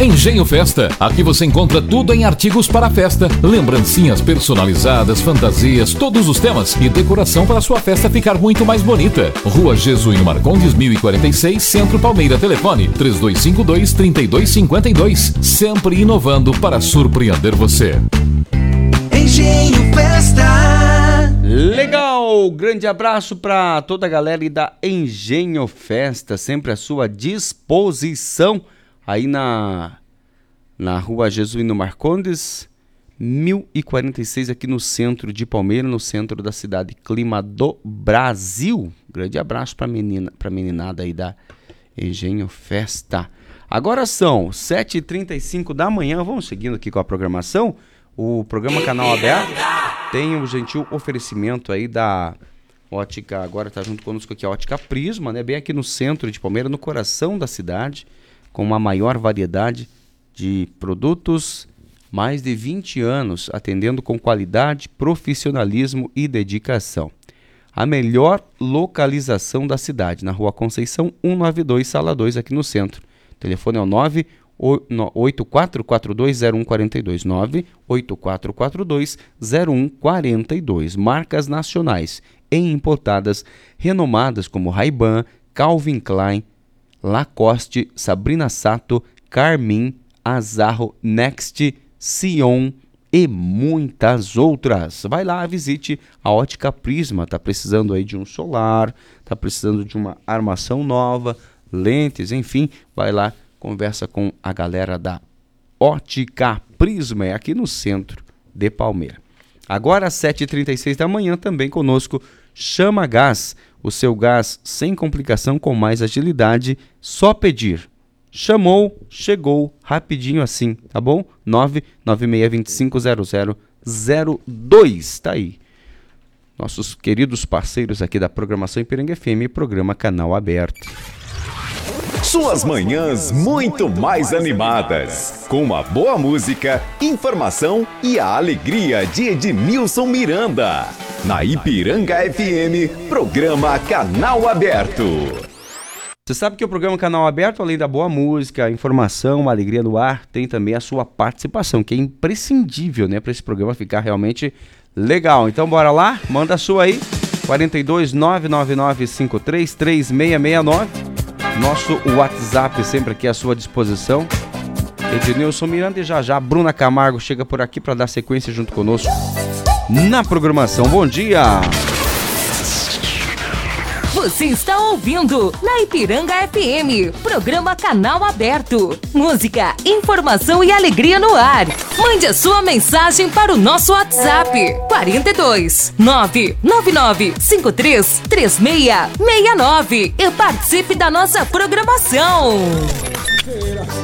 Engenho Festa. Aqui você encontra tudo em artigos para a festa, lembrancinhas personalizadas, fantasias, todos os temas e decoração para sua festa ficar muito mais bonita. Rua Jesuíno Marcondes, 1046, Centro Palmeira. Telefone 3252-3252. Sempre inovando para surpreender você. Engenho Festa. Legal! Grande abraço para toda a galera da Engenho Festa, sempre à sua disposição, aí na Rua Jesuíno Marcondes, 1046, aqui no centro de Palmeira, no centro da cidade, clima do Brasil. Grande abraço para meninada aí da Engenho Festa. Agora são 7h35 da manhã, vamos seguindo aqui com a programação. O programa Canal Aberto tem o gentil oferecimento aí da Ótica, agora está junto conosco aqui a Ótica Prisma, né? Bem aqui no centro de Palmeira, no coração da cidade, com uma maior variedade de produtos, mais de 20 anos, atendendo com qualidade, profissionalismo e dedicação. A melhor localização da cidade, na Rua Conceição 192, Sala 2, aqui no centro. O telefone é o 984420142, 984420142. Marcas nacionais e importadas renomadas como Ray-Ban, Calvin Klein, Lacoste, Sabrina Sato, Carmin, Azarro, Next, Sion e muitas outras. Vai lá, visite a Ótica Prisma. Tá precisando aí de um solar, tá precisando de uma armação nova, lentes, enfim, vai lá, conversa com a galera da Ótica Prisma, é aqui no centro de Palmeira. Agora às 7h36 da manhã, também conosco Chama Gás, o seu gás sem complicação, com mais agilidade, só pedir. Chamou, chegou, rapidinho assim, tá bom? 996250002, tá aí. Nossos queridos parceiros aqui da programação Ipiranga FM, programa Canal Aberto. Suas manhãs muito mais animadas, com uma boa música, informação e a alegria de Ednilson Miranda. Na Ipiranga FM, programa Canal Aberto. Você sabe que o programa Canal Aberto, além da boa música, informação, uma alegria no ar, tem também a sua participação, que é imprescindível, né, para esse programa ficar realmente legal. Então bora lá, manda a sua aí, 42999533669. Nosso WhatsApp sempre aqui à sua disposição. Ednilson Miranda e já a Bruna Camargo chega por aqui para dar sequência junto conosco na programação. Bom dia! Você está ouvindo na Ipiranga FM, programa Canal Aberto. Música, informação e alegria no ar. Mande a sua mensagem para o nosso WhatsApp 42 999 53 3669 e participe da nossa programação.